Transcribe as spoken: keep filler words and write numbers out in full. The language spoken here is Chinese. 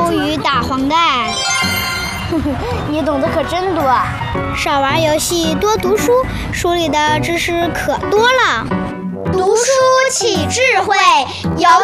鱿鱼打黄带。 哼哼，你懂得可真多。 少玩游戏，多读书，书里的知识可多了。 读书起智慧，游